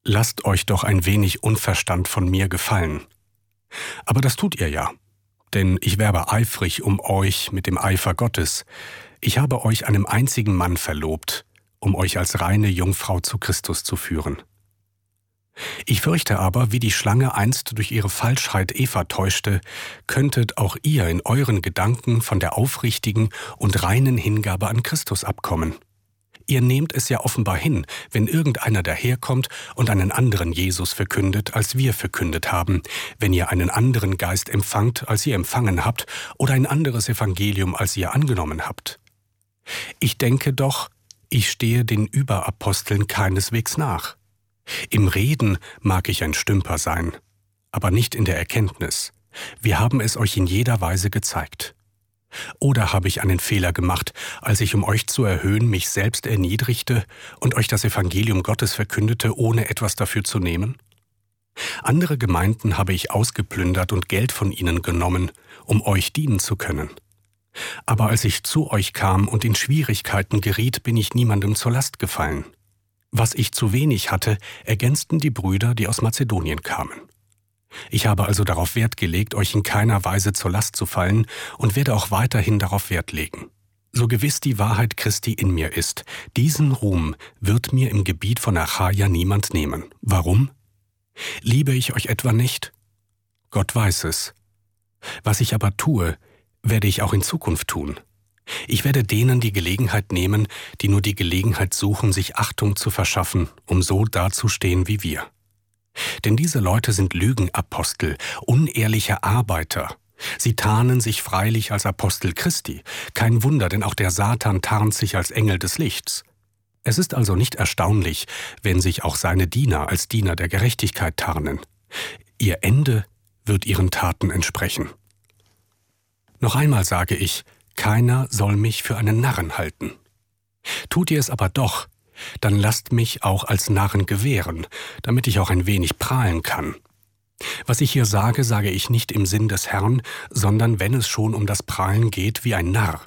lasst euch doch ein wenig Unverstand von mir gefallen. Aber das tut ihr ja, denn ich werbe eifrig um euch mit dem Eifer Gottes. Ich habe euch einem einzigen Mann verlobt, um euch als reine Jungfrau zu Christus zu führen. Ich fürchte aber, wie die Schlange einst durch ihre Falschheit Eva täuschte, könntet auch ihr in euren Gedanken von der aufrichtigen und reinen Hingabe an Christus abkommen. Ihr nehmt es ja offenbar hin, wenn irgendeiner daherkommt und einen anderen Jesus verkündet, als wir verkündet haben, wenn ihr einen anderen Geist empfangt, als ihr empfangen habt, oder ein anderes Evangelium, als ihr angenommen habt. Ich denke doch, ich stehe den Überaposteln keineswegs nach. Im Reden mag ich ein Stümper sein, aber nicht in der Erkenntnis. Wir haben es euch in jeder Weise gezeigt. Oder habe ich einen Fehler gemacht, als ich, um euch zu erhöhen, mich selbst erniedrigte und euch das Evangelium Gottes verkündete, ohne etwas dafür zu nehmen? Andere Gemeinden habe ich ausgeplündert und Geld von ihnen genommen, um euch dienen zu können. Aber als ich zu euch kam und in Schwierigkeiten geriet, bin ich niemandem zur Last gefallen. Was ich zu wenig hatte, ergänzten die Brüder, die aus Mazedonien kamen. Ich habe also darauf Wert gelegt, euch in keiner Weise zur Last zu fallen und werde auch weiterhin darauf Wert legen. So gewiss die Wahrheit Christi in mir ist, diesen Ruhm wird mir im Gebiet von Achaia niemand nehmen. Warum? Liebe ich euch etwa nicht? Gott weiß es. Was ich aber tue, werde ich auch in Zukunft tun. Ich werde denen die Gelegenheit nehmen, die nur die Gelegenheit suchen, sich Achtung zu verschaffen, um so dazustehen wie wir. Denn diese Leute sind Lügenapostel, unehrliche Arbeiter. Sie tarnen sich freilich als Apostel Christi. Kein Wunder, denn auch der Satan tarnt sich als Engel des Lichts. Es ist also nicht erstaunlich, wenn sich auch seine Diener als Diener der Gerechtigkeit tarnen. Ihr Ende wird ihren Taten entsprechen. Noch einmal sage ich, keiner soll mich für einen Narren halten. Tut ihr es aber doch, dann lasst mich auch als Narren gewähren, damit ich auch ein wenig prahlen kann. Was ich hier sage, sage ich nicht im Sinn des Herrn, sondern wenn es schon um das Prahlen geht, wie ein Narr.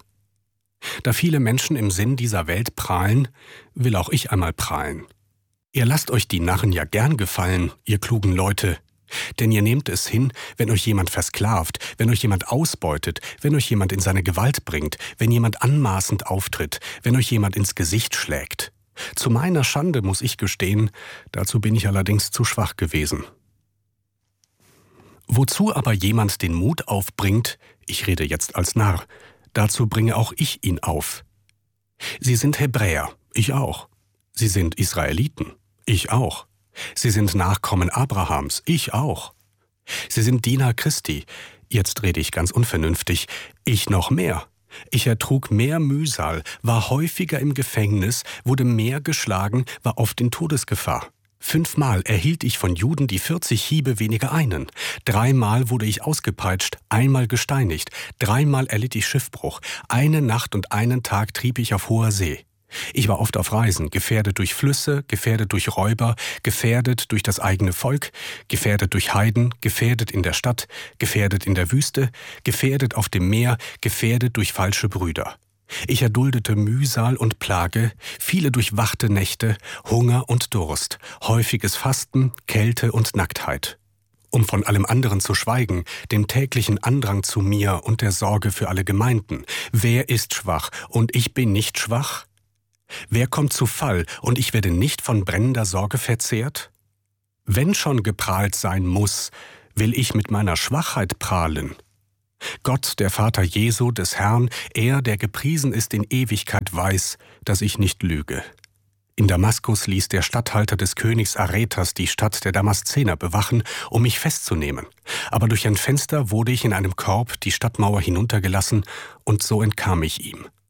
Da viele Menschen im Sinn dieser Welt prahlen, will auch ich einmal prahlen. Ihr lasst euch die Narren ja gern gefallen, ihr klugen Leute, denn ihr nehmt es hin, wenn euch jemand versklavt, wenn euch jemand ausbeutet, wenn euch jemand in seine Gewalt bringt, wenn jemand anmaßend auftritt, wenn euch jemand ins Gesicht schlägt. Zu meiner Schande muss ich gestehen, dazu bin ich allerdings zu schwach gewesen. Wozu aber jemand den Mut aufbringt, ich rede jetzt als Narr, dazu bringe auch ich ihn auf. Sie sind Hebräer, ich auch. Sie sind Israeliten, ich auch. Sie sind Nachkommen Abrahams, ich auch. Sie sind Diener Christi, jetzt rede ich ganz unvernünftig, ich noch mehr. Ich ertrug mehr Mühsal, war häufiger im Gefängnis, wurde mehr geschlagen, war oft in Todesgefahr. 5-mal erhielt ich von Juden die 40 Hiebe weniger einen. 3-mal wurde ich ausgepeitscht, 1-mal gesteinigt, 3-mal erlitt ich Schiffbruch, 1 Nacht und 1 Tag trieb ich auf hoher See. Ich war oft auf Reisen, gefährdet durch Flüsse, gefährdet durch Räuber, gefährdet durch das eigene Volk, gefährdet durch Heiden, gefährdet in der Stadt, gefährdet in der Wüste, gefährdet auf dem Meer, gefährdet durch falsche Brüder. Ich erduldete Mühsal und Plage, viele durchwachte Nächte, Hunger und Durst, häufiges Fasten, Kälte und Nacktheit. Um von allem anderen zu schweigen, dem täglichen Andrang zu mir und der Sorge für alle Gemeinden. Wer ist schwach und ich bin nicht schwach? Wer kommt zu Fall und ich werde nicht von brennender Sorge verzehrt? Wenn schon geprahlt sein muss, will ich mit meiner Schwachheit prahlen. Gott, der Vater Jesu, des Herrn, er, der gepriesen ist in Ewigkeit, weiß, dass ich nicht lüge. In Damaskus ließ der Statthalter des Königs Aretas die Stadt der Damaszener bewachen, um mich festzunehmen. Aber durch ein Fenster wurde ich in einem Korb die Stadtmauer hinuntergelassen, und so entkam ich ihm.